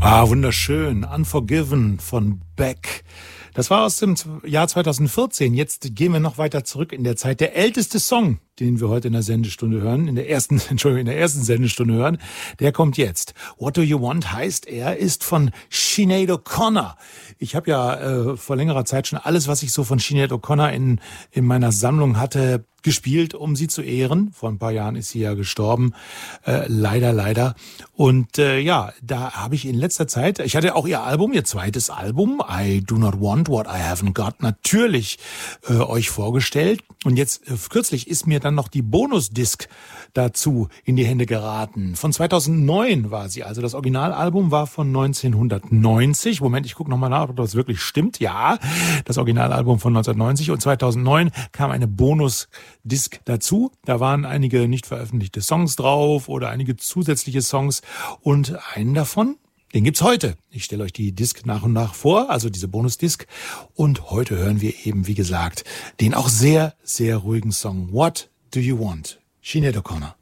Wunderschön. Unforgiven von Beck. Das war aus dem Jahr 2014. Jetzt gehen wir noch weiter zurück in der Zeit. Der älteste Song, den wir heute in der Sendestunde hören, in der ersten Sendestunde hören, der kommt jetzt. What Do You Want heißt, er ist von Sinead O'Connor. Ich habe ja vor längerer Zeit schon alles, was ich so von Sinead O'Connor in meiner Sammlung hatte, gespielt, um sie zu ehren. Vor ein paar Jahren ist sie ja gestorben. Leider. Und da habe ich in letzter Zeit, ich hatte auch ihr zweites Album, I Do Not Want What I Haven't Got, natürlich euch vorgestellt. Und jetzt kürzlich ist mir dann noch die Bonusdisc dazu in die Hände geraten. Von 2009 war sie, also das Originalalbum war von 1990. Moment, ich gucke nochmal nach, ob das wirklich stimmt. Ja, das Originalalbum von 1990 und 2009 kam eine Bonusdisc dazu. Da waren einige nicht veröffentlichte Songs drauf oder einige zusätzliche Songs und einen davon, den gibt's heute. Ich stelle euch die Disc nach und nach vor, also diese Bonusdisc. Und heute hören wir eben, wie gesagt, den auch sehr, sehr ruhigen Song What Do You Want? Sinead O'Connor.